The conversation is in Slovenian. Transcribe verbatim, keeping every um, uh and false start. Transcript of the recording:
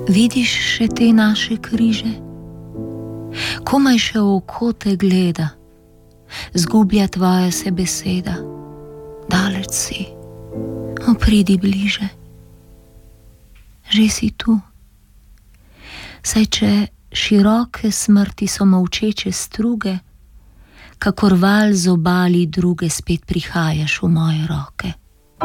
Vidiš še te naše križe? Komaj še oko te gleda, zgublja tvoja se beseda. Daleč si, o pridi bliže. Že si tu. Saj če široke smrti so molčeče struge, kakor val z obali druge spet prihajaš v moje roke.